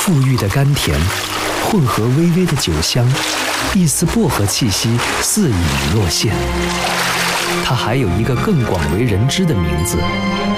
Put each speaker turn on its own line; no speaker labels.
馥郁的甘甜，混合微微的酒香，一丝薄荷气息似隐若现。它还有一个更广为人知的名字